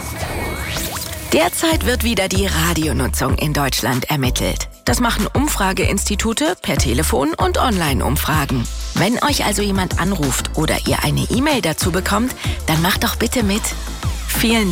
Derzeit wird wieder die Radionutzung in Deutschland ermittelt. Das machen Umfrageinstitute per Telefon und Online-Umfragen. Wenn euch also jemand anruft oder ihr eine E-Mail dazu bekommt, dann macht doch bitte mit. Vielen